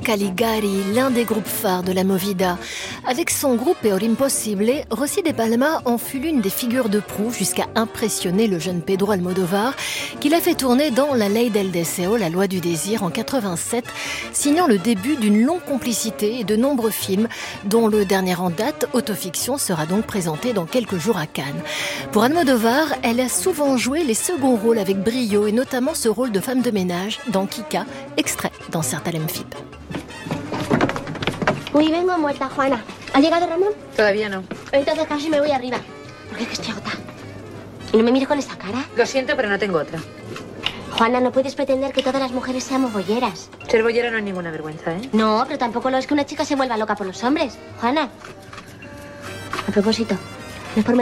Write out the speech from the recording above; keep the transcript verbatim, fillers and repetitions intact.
Caligari, l'un des groupes phares de la Movida. Avec son groupe Peor Impossible, Rosy de Palma en fut l'une des figures de proue jusqu'à impressionner le jeune Pedro Almodóvar, qui l'a fait tourner dans La Ley del Deseo, la loi du désir, en quatre-vingt-sept, signant le début d'une longue complicité et de nombreux films, dont le dernier en date, Autofiction, sera donc présenté dans quelques jours à Cannes. Pour Almodóvar, elle a souvent joué les seconds rôles avec brio, et notamment ce rôle de femme de ménage dans Kika, extrait dans Certains F I P. Uy, vengo muerta, Juana. ¿Ha llegado Ramón? Todavía no. Entonces casi me voy arriba. Porque es que estoy agotada. Y no me mires con esa cara. Lo siento, pero no tengo otra. Juana, no puedes pretender que todas las mujeres seamos bolleras. Ser bollera no es ninguna vergüenza, ¿eh? No, pero tampoco lo es que una chica se vuelva loca por los hombres. Juana. A propósito, no es por